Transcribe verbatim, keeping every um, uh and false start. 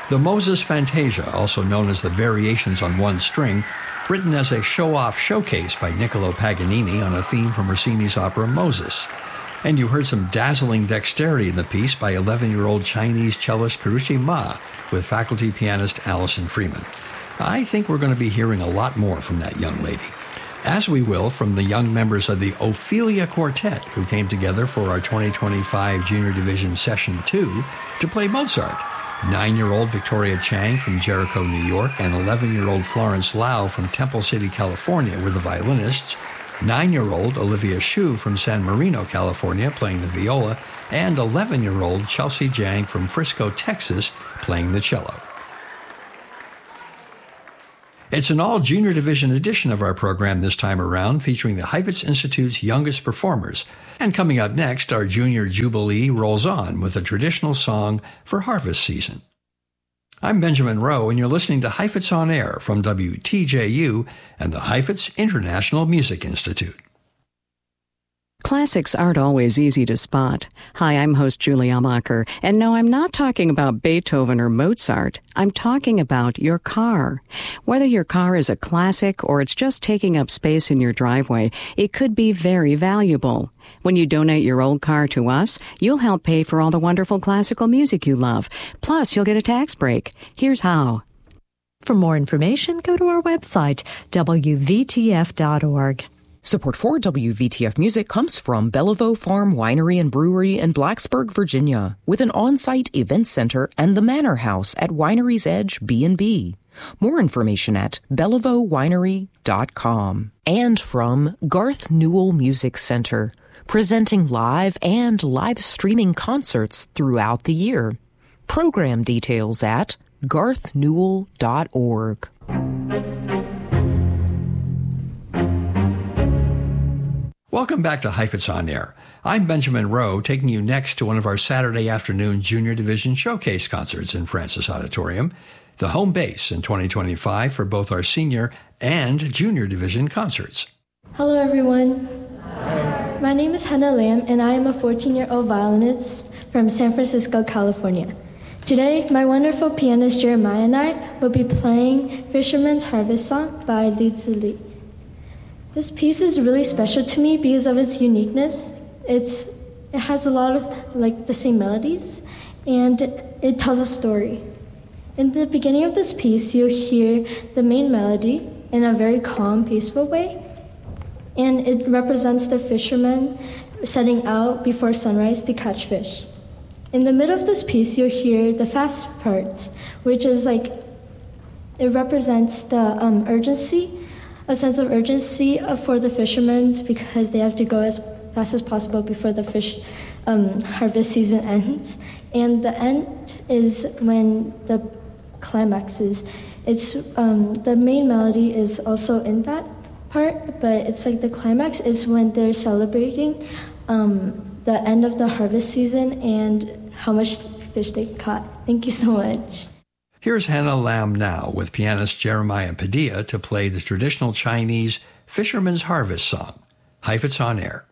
The Moses Fantasia, also known as the Variations on One String, written as a show-off showcase by Niccolo Paganini on a theme from Rossini's opera Moses. And you heard some dazzling dexterity in the piece by eleven-year-old Chinese cellist Karushi Ma with faculty pianist Allison Freeman. I think we're going to be hearing a lot more from that young lady, as we will from the young members of the Ophelia Quartet, who came together for our twenty twenty-five Junior Division Session two to play Mozart. Nine-year-old Victoria Chang from Jericho, New York, and eleven-year-old Florence Lau from Temple City, California were the violinists. Nine-year-old Olivia Hsu from San Marino, California, playing the viola, and eleven-year-old Chelsea Jang from Frisco, Texas, playing the cello. It's an all-junior division edition of our program this time around, featuring the Heifetz Institute's youngest performers. And coming up next, our Junior Jubilee rolls on with a traditional song for harvest season. I'm Benjamin Rowe, and you're listening to Heifetz On Air from W T J U and the Heifetz International Music Institute. Classics aren't always easy to spot. Hi, I'm host Julie Amacher, and no, I'm not talking about Beethoven or Mozart. I'm talking about your car. Whether your car is a classic or it's just taking up space in your driveway, it could be very valuable. When you donate your old car to us, you'll help pay for all the wonderful classical music you love. Plus, you'll get a tax break. Here's how. For more information, go to our website, W V T F dot org. Support for W V T F Music comes from Bellevue Farm Winery and Brewery in Blacksburg, Virginia, with an on-site event center and the Manor House at Winery's Edge B and B. More information at bellevue winery dot com. And from Garth Newell Music Center, presenting live and live streaming concerts throughout the year. Program details at garth newell dot org. Welcome back to Heifetz On Air. I'm Benjamin Rowe, taking you next to one of our Saturday afternoon Junior Division Showcase concerts in Francis Auditorium, the home base in twenty twenty-five for both our Senior and Junior Division concerts. Hello, everyone. Hi. My name is Hannah Lam, and I am a fourteen-year-old violinist from San Francisco, California. Today, my wonderful pianist Jeremiah and I will be playing Fisherman's Harvest Song by Li Zili. This piece is really special to me because of its uniqueness. It's it has a lot of like the same melodies, and it tells a story. In the beginning of this piece, you'll hear the main melody in a very calm, peaceful way, and it represents the fishermen setting out before sunrise to catch fish. In the middle of this piece, you'll hear the fast parts, which is like it represents the um, urgency. A sense of urgency for the fishermen because they have to go as fast as possible before the fish um, harvest season ends. And the end is when the climax is. It's um, the main melody is also in that part, but it's like the climax is when they're celebrating um, the end of the harvest season and how much fish they caught. Thank you so much. Here's Hannah Lam now with pianist Jeremiah Padilla to play the traditional Chinese Fisherman's Harvest Song. Heifetz On Air.